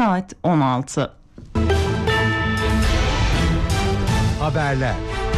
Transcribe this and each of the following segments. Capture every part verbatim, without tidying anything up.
saat on altı. Haberler.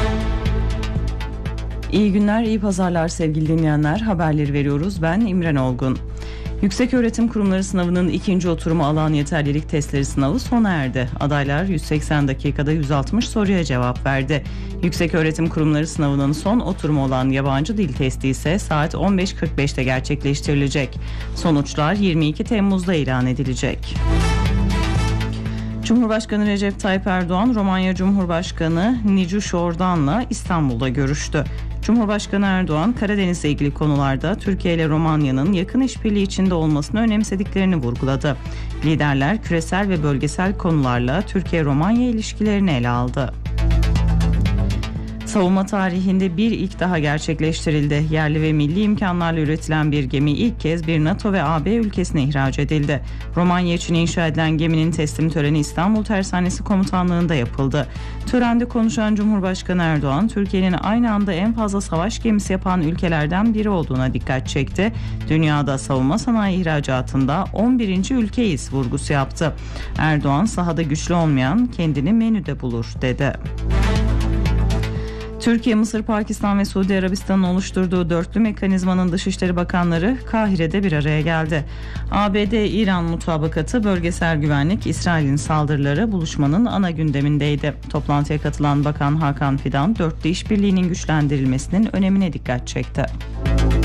İyi günler, iyi pazarlar sevgili dinleyenler. Haberleri veriyoruz. Ben İmren Olgun. Yükseköğretim Kurumları sınavının ikinci oturumu alan yeterlilik testleri sınavı sona erdi. Adaylar yüz seksen dakikada yüz altmış soruya cevap verdi. Yükseköğretim Kurumları sınavının son oturumu olan yabancı dil testi ise saat on beş kırk beşte gerçekleştirilecek. Sonuçlar yirmi iki Temmuz'da ilan edilecek. Cumhurbaşkanı Recep Tayyip Erdoğan, Romanya Cumhurbaşkanı Nicu Şordan'la İstanbul'da görüştü. Cumhurbaşkanı Erdoğan, Karadeniz'le ilgili konularda Türkiye ile Romanya'nın yakın işbirliği içinde olmasını önemsediklerini vurguladı. Liderler küresel ve bölgesel konularla Türkiye-Romanya ilişkilerini ele aldı. Savunma tarihinde bir ilk daha gerçekleştirildi. Yerli ve milli imkanlarla üretilen bir gemi ilk kez bir NATO ve A B ülkesine ihraç edildi. Romanya için inşa edilen geminin teslim töreni İstanbul Tersanesi Komutanlığı'nda yapıldı. Törende konuşan Cumhurbaşkanı Erdoğan, Türkiye'nin aynı anda en fazla savaş gemisi yapan ülkelerden biri olduğuna dikkat çekti. Dünyada savunma sanayi ihracatında on birinci ülkeyiz vurgusu yaptı. Erdoğan, sahada güçlü olmayan kendini menüde bulur dedi. Türkiye, Mısır, Pakistan ve Suudi Arabistan'ın oluşturduğu dörtlü mekanizmanın Dışişleri Bakanları Kahire'de bir araya geldi. A B D-İran mutabakatı, bölgesel güvenlik, İsrail'in saldırıları buluşmanın ana gündemindeydi. Toplantıya katılan Bakan Hakan Fidan, dörtlü işbirliğinin güçlendirilmesinin önemine dikkat çekti.